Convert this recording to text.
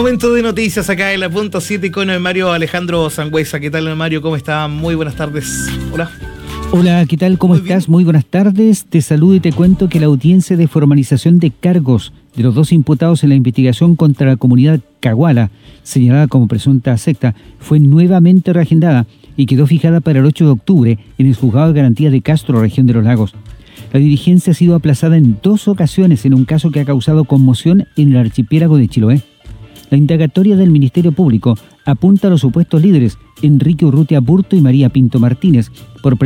Momento de noticias acá en la punto 7 con el Mario Alejandro Sangüesa. ¿Qué tal, Mario? ¿Cómo está? Muy buenas tardes. Hola. Hola, ¿qué tal? ¿Cómo estás? Muy buenas tardes. Te saludo y te cuento que la audiencia de formalización de cargos de los dos imputados en la investigación contra la comunidad Caguala, señalada como presunta secta, fue nuevamente reagendada y quedó fijada para el 8 de octubre en el Juzgado de Garantías de Castro, región de Los Lagos. La diligencia ha sido aplazada en 2 ocasiones en un caso que ha causado conmoción en el archipiélago de Chiloé. La indagatoria del Ministerio Público apunta a los supuestos líderes Enrique Urrutia Burto y María Pinto Martínez por